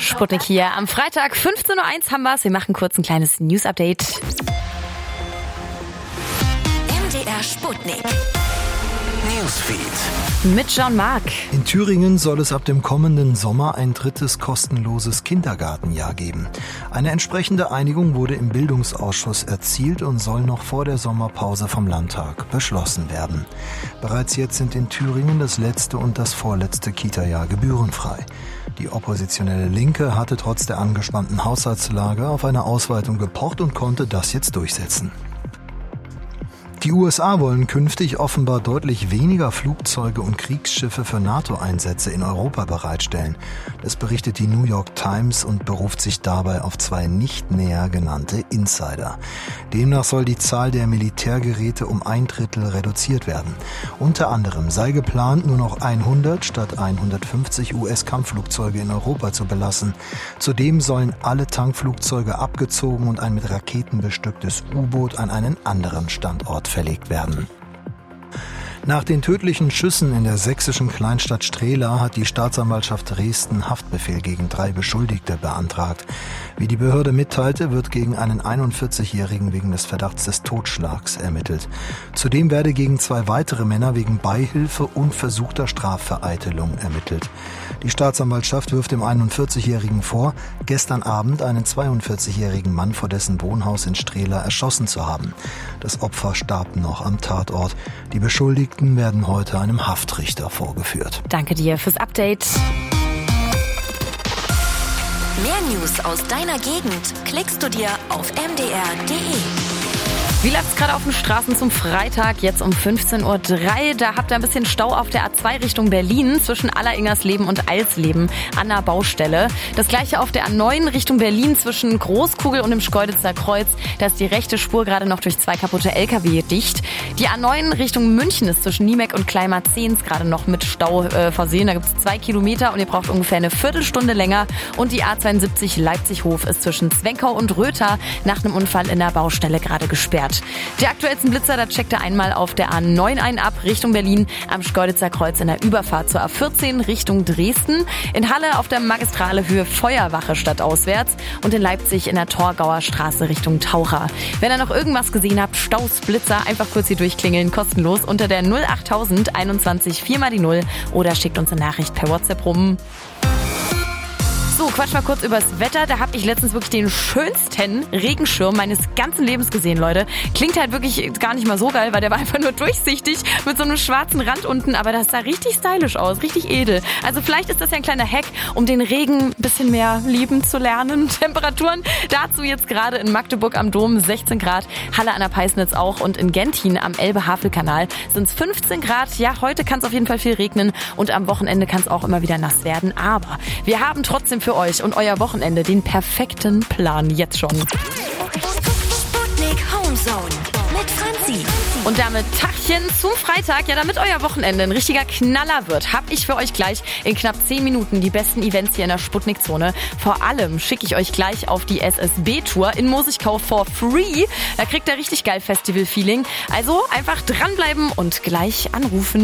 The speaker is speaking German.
Sputnik hier. Am Freitag 15.01 Uhr haben wir's. Wir machen kurz ein kleines News-Update. MDR Sputnik. Newsfeed. Mit Jean-Marc. In Thüringen soll es ab dem kommenden Sommer ein drittes kostenloses Kindergartenjahr geben. Eine entsprechende Einigung wurde im Bildungsausschuss erzielt und soll noch vor der Sommerpause vom Landtag beschlossen werden. Bereits jetzt sind in Thüringen das letzte und das vorletzte Kita-Jahr gebührenfrei. Die oppositionelle Linke hatte trotz der angespannten Haushaltslage auf eine Ausweitung gepocht und konnte das jetzt durchsetzen. Die USA wollen künftig offenbar deutlich weniger Flugzeuge und Kriegsschiffe für NATO-Einsätze in Europa bereitstellen. Das berichtet die New York Times und beruft sich dabei auf zwei nicht näher genannte Insider. Demnach soll die Zahl der Militärgeräte um 1/3 reduziert werden. Unter anderem sei geplant, nur noch 100 statt 150 US-Kampfflugzeuge in Europa zu belassen. Zudem sollen alle Tankflugzeuge abgezogen und ein mit Raketen bestücktes U-Boot an einen anderen Standort verlegt werden. Nach den tödlichen Schüssen in der sächsischen Kleinstadt Strehla hat die Staatsanwaltschaft Dresden Haftbefehl gegen 3 Beschuldigte beantragt. Wie die Behörde mitteilte, wird gegen einen 41-Jährigen wegen des Verdachts des Totschlags ermittelt. Zudem werde gegen 2 weitere Männer wegen Beihilfe und versuchter Strafvereitelung ermittelt. Die Staatsanwaltschaft wirft dem 41-Jährigen vor, gestern Abend einen 42-jährigen Mann vor dessen Wohnhaus in Strehla erschossen zu haben. Das Opfer starb noch am Tatort. Die Beschuldigten werden heute einem Haftrichter vorgeführt. Danke dir fürs Update. Mehr News aus deiner Gegend klickst du dir auf mdr.de. Wie läuft's gerade auf den Straßen zum Freitag? Jetzt um 15.03 Uhr. Da habt ihr ein bisschen Stau auf der A2 Richtung Berlin zwischen Alleringersleben und Eilsleben an der Baustelle. Das gleiche auf der A9 Richtung Berlin zwischen Großkugel und dem Schkeuditzer Kreuz. Da ist die rechte Spur gerade noch durch 2 kaputte LKW dicht. Die A9 Richtung München ist zwischen Niemek und Kleinmarzehns gerade noch mit Stau versehen. Da gibt's 2 Kilometer und ihr braucht ungefähr eine Viertelstunde länger. Und die A72 Leipzig-Hof ist zwischen Zwenkau und Rötha nach einem Unfall in der Baustelle gerade gesperrt. Die aktuellsten Blitzer, da checkt ihr einmal auf der A9 ein ab Richtung Berlin, am Schkeuditzer Kreuz in der Überfahrt zur A14 Richtung Dresden, in Halle auf der Magistrale Höhe Feuerwache stadtauswärts und in Leipzig in der Torgauer Straße Richtung Taucher. Wenn ihr noch irgendwas gesehen habt, Staus, Blitzer, einfach kurz hier durchklingeln, kostenlos unter der 08000 21 4 mal die 0 oder schickt uns eine Nachricht per WhatsApp rum. So, quatsch mal kurz übers Wetter. Da habe ich letztens wirklich den schönsten Regenschirm meines ganzen Lebens gesehen, Leute. Klingt halt wirklich gar nicht mal so geil, weil der war einfach nur durchsichtig mit so einem schwarzen Rand unten. Aber das sah richtig stylisch aus, richtig edel. Also vielleicht ist das ja ein kleiner Hack, um den Regen ein bisschen mehr lieben zu lernen. Temperaturen dazu jetzt gerade in Magdeburg am Dom 16 Grad, Halle an der Peisnitz auch und in Gentin am Elbe-Havel-Kanal sind es 15 Grad. Ja, heute kann es auf jeden Fall viel regnen und am Wochenende kann es auch immer wieder nass werden. Aber wir haben trotzdem für euch und euer Wochenende den perfekten Plan jetzt schon. Sputnik Homezone mit Franzi. Und damit Tachchen zum Freitag. Ja, damit euer Wochenende ein richtiger Knaller wird, habe ich für euch gleich in knapp 10 Minuten die besten Events hier in der Sputnik-Zone. Vor allem schicke ich euch gleich auf die SSB-Tour in Mosigkau for free. Da kriegt ihr richtig geil Festival-Feeling. Also einfach dranbleiben und gleich anrufen.